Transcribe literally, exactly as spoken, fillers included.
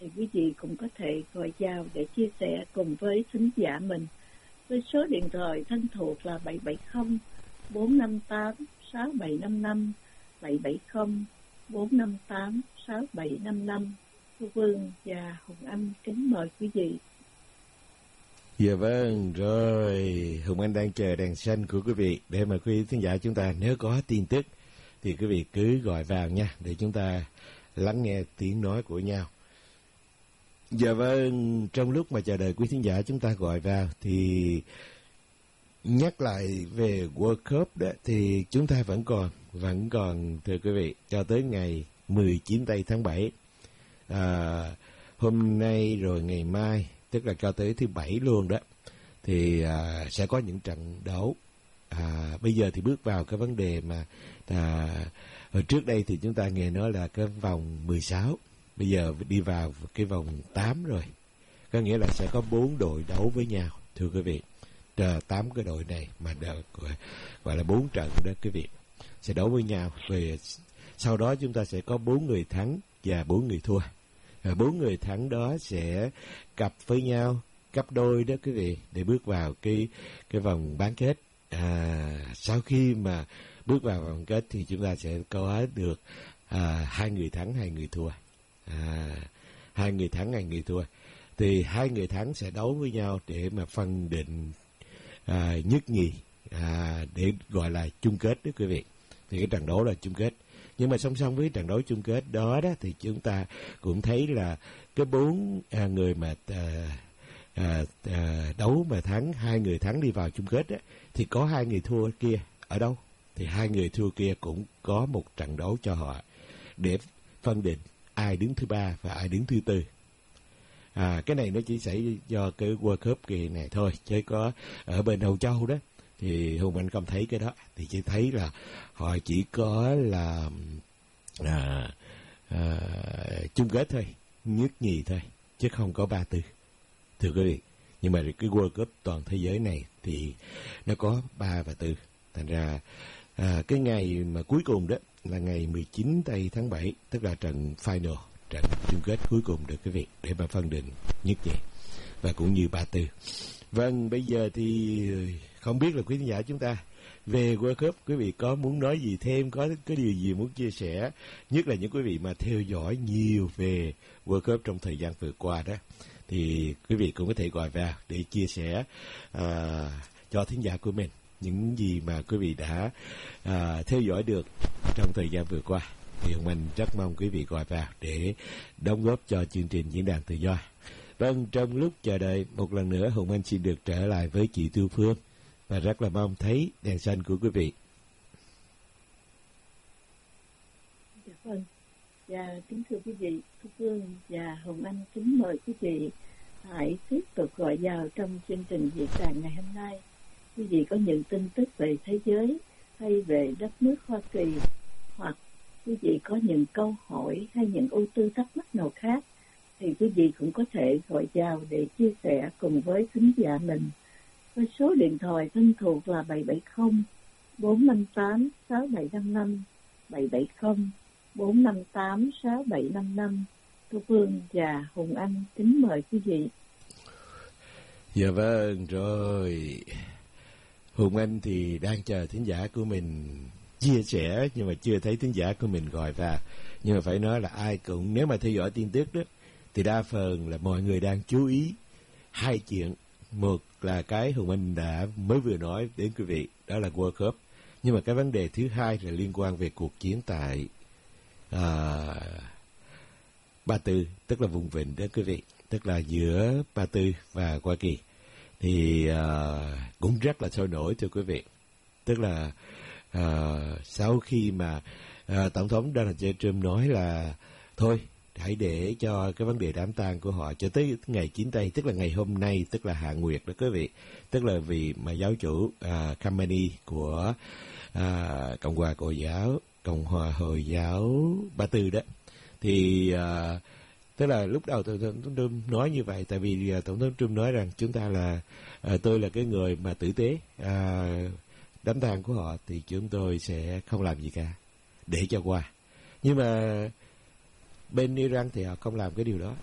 thì quý vị cũng có thể gọi vào để chia sẻ cùng với thính giả mình với số điện thoại thân thuộc là bảy bảy không bốn năm tám sáu bảy năm năm, bảy bảy không bốn năm tám sáu bảy năm năm. Thu Phương và Hồng Anh kính mời quý vị. Dạ vâng, rồi Hồng Anh đang chờ đèn xanh của quý vị để mà quý khán giả chúng ta nếu có tin tức thì quý vị cứ gọi vào nha, để chúng ta lắng nghe tiếng nói của nhau. Dạ vâng, trong lúc mà chờ đợi quý khán giả chúng ta gọi vào thì nhắc lại về World Cup đó, thì chúng ta vẫn còn vẫn còn thưa quý vị cho tới ngày mười chín tây tháng bảy. À, hôm nay rồi ngày mai, tức là cho tới thứ bảy luôn đó, thì à, sẽ có những trận đấu. À, bây giờ thì bước vào cái vấn đề mà à, hồi trước đây thì chúng ta nghe nói là cái vòng mười sáu, bây giờ đi vào cái vòng tám rồi, có nghĩa là sẽ có bốn đội đấu với nhau thưa quý vị. Tám cái đội này mà được gọi là bốn trận đó quý vị sẽ đấu với nhau. Về sau đó chúng ta sẽ có bốn người thắng và bốn người thua. Bốn người thắng đó sẽ cặp với nhau, cặp đôi đó quý vị, để bước vào cái cái vòng bán kết. À, sau khi mà bước vào vòng kết thì chúng ta sẽ có được à, hai người thắng, hai người thua. À, hai người thắng, hai người thua. Thì hai người thắng sẽ đấu với nhau để mà phân định à, nhất nhì, à, để gọi là chung kết đó quý vị. Thì cái trận đấu là chung kết. Nhưng mà song song với trận đấu chung kết đó đó thì chúng ta cũng thấy là cái bốn à, người mà à, à, à, đấu mà thắng, hai người thắng đi vào chung kết đó, thì có hai người thua kia ở đâu? Thì hai người thua kia cũng có một trận đấu cho họ để phân định ai đứng thứ ba và ai đứng thứ tư. À, cái này nó chỉ xảy do cái World Cup kỳ này thôi, chứ có ở bên Âu Châu đó thì Hùng Anh không thấy cái đó, thì chỉ thấy là họ chỉ có là à, à, chung kết thôi, nhất nhì thôi, chứ không có ba tư thưa quý vị. Nhưng mà cái World Cup toàn thế giới này thì nó có ba và tư, thành ra à, cái ngày mà cuối cùng đó là ngày mười chín tây tháng bảy, tức là trận final, trận chung kết cuối cùng được quý vị, để mà phân định nhất nhì và cũng như ba tư. Vâng, bây giờ thì không biết là quý khán giả chúng ta về World Cup, quý vị có muốn nói gì thêm, có cái điều gì muốn chia sẻ, nhất là những quý vị mà theo dõi nhiều về World Cup trong thời gian vừa qua đó, thì quý vị cũng có thể gọi vào để chia sẻ à, cho thính giả của mình những gì mà quý vị đã à, theo dõi được trong thời gian vừa qua. Thì mình rất mong quý vị gọi vào để đóng góp cho chương trình Diễn đàn Tự Do. Vâng, trong lúc chờ đợi, một lần nữa Hùng Anh xin được trở lại với chị Tư Phương, và rất là mong thấy đèn xanh của quý vị. Dạ vâng, và kính thưa quý vị, Tư Phương và Hùng Anh kính mời quý vị hãy tiếp tục gọi vào trong chương trình diễn đàn ngày hôm nay. Quý vị có những tin tức về thế giới hay về đất nước Hoa Kỳ, hoặc quý vị có những câu hỏi hay những ưu tư thắc mắc nào khác, thì quý vị cũng có thể gọi vào để chia sẻ cùng với thính giả mình với số điện thoại thân thuộc là bảy bảy không bốn năm tám sáu bảy năm năm, bảy bảy không bốn năm tám sáu bảy năm năm. Thu Phương và Hùng Anh kính mời quý vị. Dạ vâng, rồi Hùng Anh thì đang chờ thính giả của mình chia sẻ, nhưng mà chưa thấy thính giả của mình gọi vào. Nhưng mà phải nói là ai cũng, nếu mà theo dõi tin tức đó, thì đa phần là mọi người đang chú ý hai chuyện. Một là cái Hùng Anh đã mới vừa nói đến quý vị, đó là World Cup. Nhưng mà cái vấn đề thứ hai là liên quan về cuộc chiến tại à, Ba Tư, tức là vùng vịnh đó quý vị, tức là giữa Ba Tư và Hoa Kỳ. Thì à, cũng rất là sôi nổi thưa quý vị. Tức là à, sau khi mà à, Tổng thống Donald J. Trump nói là thôi hãy để cho cái vấn đề đám tang của họ cho tới ngày chín tây, tức là ngày hôm nay, tức là hạ nguyệt đó quý vị, tức là vì mà giáo chủ à, Khamenei của à, Cộng hòa Hồi giáo Cộng hòa Hồi giáo Ba Tư đó, thì à, tức là lúc đầu tổng thống Trump nói như vậy, tại vì à, tổng thống Trump nói rằng chúng ta là à, tôi là cái người mà tử tế, à, đám tang của họ thì chúng tôi sẽ không làm gì cả, để cho qua. Nhưng mà bên Iran thì họ không làm cái điều đó.